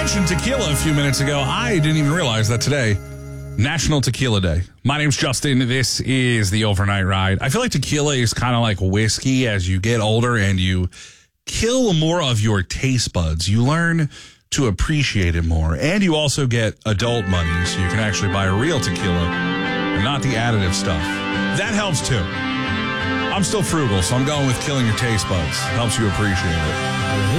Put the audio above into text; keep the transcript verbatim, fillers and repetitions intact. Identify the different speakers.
Speaker 1: mentioned tequila a few minutes ago. I didn't even realize that today, National Tequila Day. My name's Justin. This is the Overnight Ride. I feel like tequila is kind of like whiskey as you get older and you kill more of your taste buds. You learn to appreciate it more. And you also get adult money, so you can actually buy a real tequila and not the additive stuff. That helps too. I'm still frugal, so I'm going with killing your taste buds. Helps you appreciate it.